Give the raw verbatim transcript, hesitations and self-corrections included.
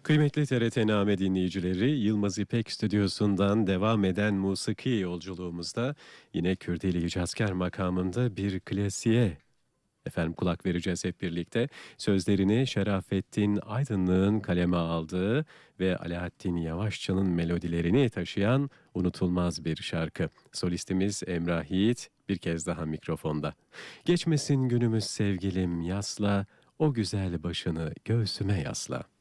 Kıymetli T R T Name dinleyicileri, Yılmaz İpek Stüdyosu'ndan devam eden musiki yolculuğumuzda yine Kürdili Hicazkar makamında bir klasiğe efendim kulak vereceğiz hep birlikte. Sözlerini Şerafettin Aydınlık'ın kaleme aldığı ve Alaaddin Yavaşçı'nın melodilerini taşıyan unutulmaz bir şarkı. Solistimiz Emrah Yiğit bir kez daha mikrofonda. Geçmesin günümüz sevgilim yasla, o güzel başını göğsüme yasla.